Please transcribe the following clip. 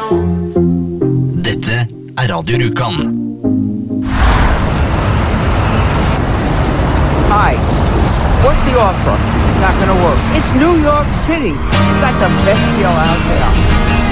Dette Radio Rjukan. Hi. What's the offer? It's not going to work. It's New York City. You got the best deal out there.